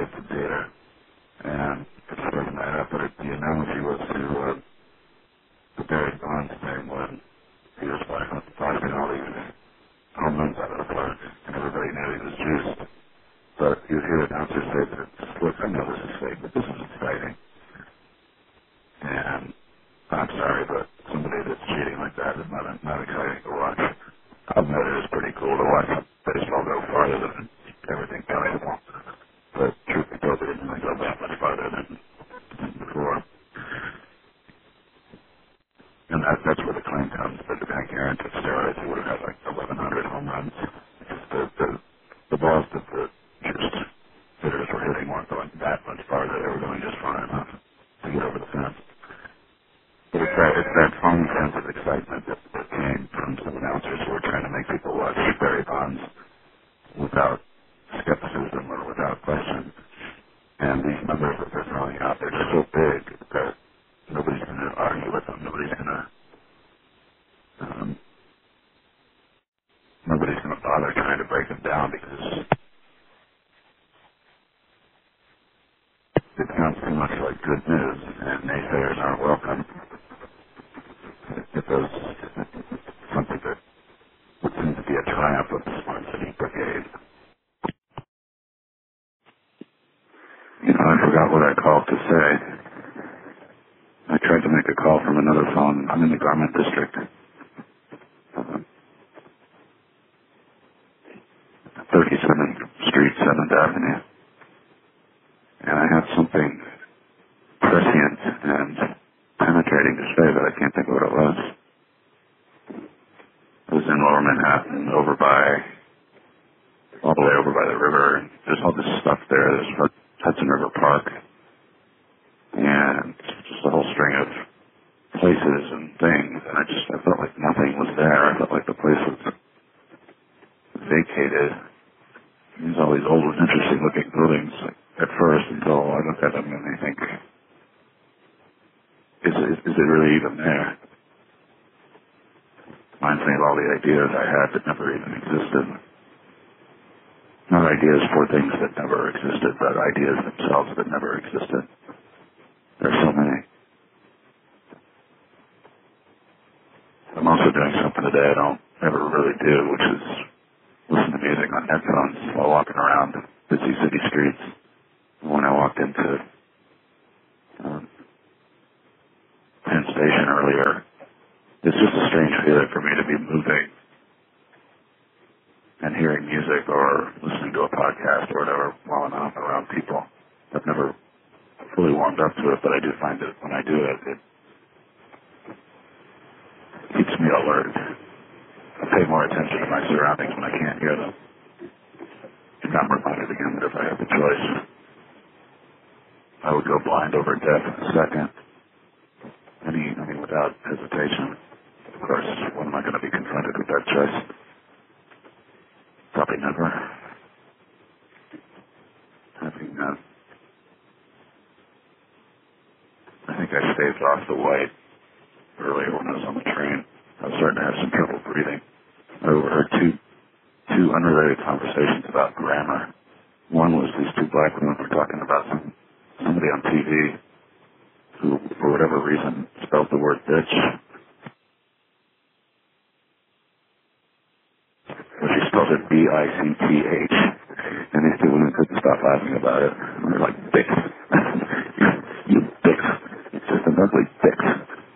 manipulate the data. And it's further that up, but the analogy was to the Barry Bonds thing when he was fighting all these home runs out of the park, and everybody knew he was juiced. But you hear announcers say that, look, I know this is fake, but this is exciting. And I'm sorry, but somebody that's cheating like that is not exciting to watch. I've admit it is pretty cool to watch baseball go farther than everything valuable. But truth be told, it didn't go that much farther than before. And that's where the claim comes that the Hank Aaron took steroids, he would have had like 1,100 home runs. Because the balls that the just hitters were hitting weren't going that much farther. They were going just far enough to get over the fence. But it's that fun sense of excitement that came from some announcers who were trying to make people watch Barry Bonds without skepticism or without question. And these numbers that they're throwing out, they're just so big that nobody's going to argue with them. Nobody's going to bother trying to break them down because it sounds too much like good news, and naysayers aren't welcome. It was something that would seem to be a triumph of the Smart City Brigade. I forgot what I called to say. I tried to make a call from another phone. I'm in the Garment District. 37th Street, 7th Avenue. And I have something prescient and penetrating to say, but I can't think of what it was. It was in Lower Manhattan, all the way over by the river. And there's all this stuff there. There's Hudson River Park. And just a whole string of places and things. And I felt like nothing was there. I felt like the place was vacated. There's all these old, interesting-looking buildings at first until I look at them and I think, is it really even there? Reminds me of all the ideas I had that never even existed. Not ideas for things that never existed, but ideas themselves that never existed. There's so many. I'm also doing something today I don't ever really do, which is listen to music on headphones while walking around busy city streets. When I walked into Penn Station earlier, it's just a strange feeling for me to be moving and hearing music or listening to a podcast or whatever while I'm out around people. I've never fully warmed up to it, but I do find that when I do it, it keeps me alert. I pay more attention to my surroundings when I can't hear them. And I'm reminded again that if I have the choice, I would go blind over deaf in a second. I mean, without hesitation. Of course, when am I going to be confronted with that choice? Probably never. I think I staved off the white earlier when I was on the train. I was starting to have some trouble breathing. I overheard two unrelated conversations about grammar. One was these two black women were talking about somebody on TV who, for whatever reason, spelled the word bitch. But she spelled it B-I-C-T-H. And these two women couldn't stop laughing about it. And they're like, bitch. You bitch. It's just an ugly bitch.